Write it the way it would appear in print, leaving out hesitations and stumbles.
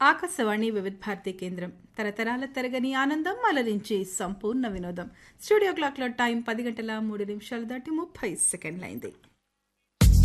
ఆకాశవాణి వివిధ భారతి కేంద్రం తరతరాల తరగని ఆనందం అలరించి సంపూర్ణ వినోదం. స్టూడియో క్లాక్లో టైం 10 గంటల 3 నిమిషాలు దాటి 30 సెకండ్లైంది.